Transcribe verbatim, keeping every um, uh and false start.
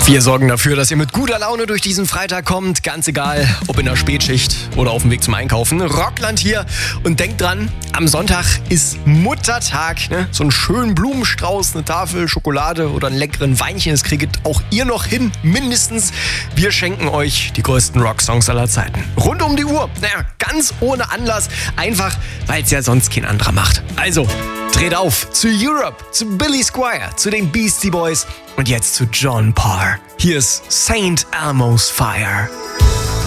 Wir sorgen dafür, dass ihr mit guter Laune durch diesen Freitag kommt. Ganz egal, ob in der Spätschicht oder auf dem Weg zum Einkaufen. Rockland hier. Und denkt dran, am Sonntag ist Muttertag. Ne? So einen schönen Blumenstrauß, eine Tafel Schokolade oder einen leckeren Weinchen. Das kriegt auch ihr noch hin, mindestens. Wir schenken euch die größten Rocksongs aller Zeiten. Rund um die Uhr. Naja, ganz ohne Anlass. Einfach, weil es ja sonst kein anderer macht. Also, dreht auf zu Europe, zu Billy Squier, zu den Beastie Boys und jetzt zu John Parr. Hier ist Saint Elmo's Fire.